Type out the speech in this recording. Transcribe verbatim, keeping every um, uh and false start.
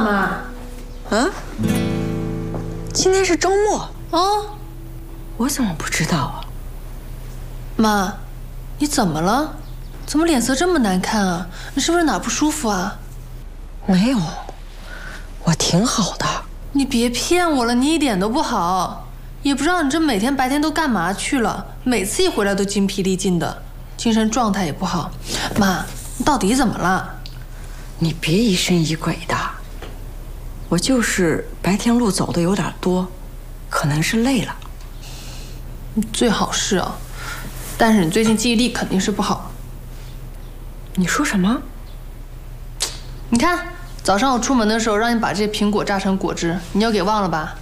妈？ 啊？今天是周末啊？ 我怎么不知道啊？ 妈，你怎么了？怎么脸色这么难看啊？你是不是哪不舒服啊？ 没有，我挺好的。 你别骗我了，你一点都不好。也不知道你这每天白天都干嘛去了，每次一回来都精疲力尽的，精神状态也不好。妈，你到底怎么了？ 你别疑神疑鬼的，我就是白天路走的有点多，可能是累了。 最好是啊，但是你最近记忆力肯定是不好。 你说什么？ 你看早上我出门的时候让你把这些苹果榨成果汁，你又给忘了吧？